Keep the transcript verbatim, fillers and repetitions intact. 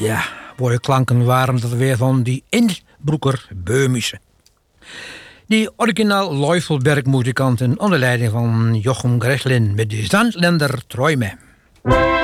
Ja, mooie klanken waren dat weer van die Innsbrucker Böhmische. Die originaal Leufelberg-muzikanten onder leiding van Jochem Greslin met de Zandländer Träume.